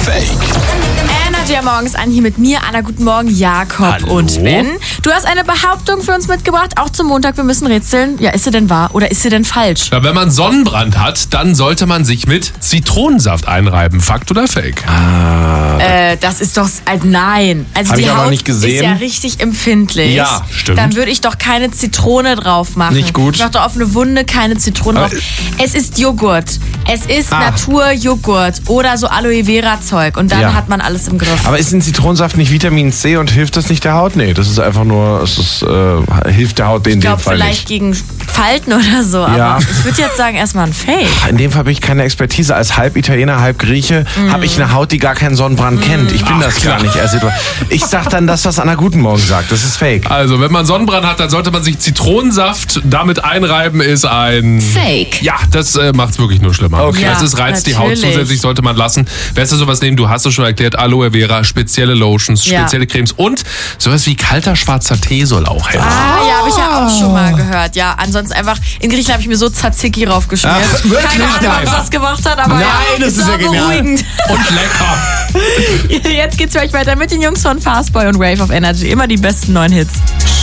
Fake? Energy am Morgens an hier mit mir, Anna. Guten Morgen, Jakob. Hallo. Und Ben. Du hast eine Behauptung für uns mitgebracht, auch zum Montag. Wir müssen rätseln. Ja, ist sie denn wahr oder ist sie denn falsch? Ja, wenn man Sonnenbrand hat, dann sollte man sich mit Zitronensaft einreiben. Fakt oder Fake? Das ist doch... nein. Also Hab die ich aber Haut nicht gesehen. ist ja richtig empfindlich. Ja, stimmt. Dann würde ich doch keine Zitrone drauf machen. Nicht gut. Ich mache doch auf eine Wunde keine Zitrone drauf. Es ist Joghurt. Es ist Naturjoghurt oder so Aloe Vera Zeug. Und dann Ja. hat man alles im Griff. Aber ist in Zitronensaft nicht Vitamin C und hilft das nicht der Haut? Nee, das ist einfach nur, hilft der Haut in Ich dem glaube Fall vielleicht nicht. gegen Falten oder so. Ja. Aber ich würde jetzt sagen, erstmal ein Fake. In dem Fall habe ich keine Expertise. Als halb Italiener, halb Grieche habe ich eine Haut, die gar keinen Sonnenbrand kennt. Ich bin das gar nicht. Also, ich sag dann das, was Anna Guten Morgen sagt. Das ist Fake. Also, wenn man Sonnenbrand hat, dann sollte man sich Zitronensaft damit einreiben, ist ein... Fake. Ja, das macht's wirklich nur schlimmer. Okay. Das ist, reizt die Haut natürlich. zusätzlich, sollte man lassen. Besser sowas nehmen, du hast es schon erklärt, Aloe Vera, spezielle Lotions, Ja. spezielle Cremes und sowas wie kalter schwarzer Tee soll auch helfen. Ja, habe ich ja auch schon mal gehört. Ja, ansonsten einfach, in Griechenland habe ich mir so Tzatziki raufgeschmiert. Ach, wirklich? Keine Ahnung, Nein. was das gemacht hat, aber Nein, ja, das ist ja war genial. beruhigend. Und lecker. Jetzt geht's für euch weiter mit den Jungs von Fastboy und Rave auf Energy. Immer die besten neuen Hits.